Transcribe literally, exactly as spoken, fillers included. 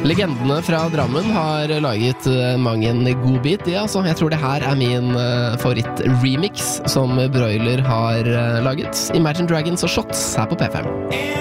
Legendene fra Drammen har laget uh, mang en god bit. Ja, altså, jeg tror det her er min uh, favoritt-remix som Broiler har uh, laget. Imagine Dragons og Shots her på P fem.